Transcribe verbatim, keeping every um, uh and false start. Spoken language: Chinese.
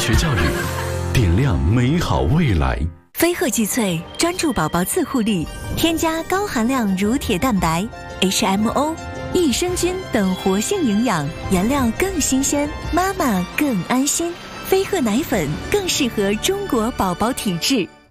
确教育，点亮美好未来。 飞鹤聚萃专注宝宝自护力，添加高含量乳铁蛋白、H M O、益生菌等活性营养，原料更新鲜，妈妈更安心。飞鹤奶粉更适合中国宝宝体质。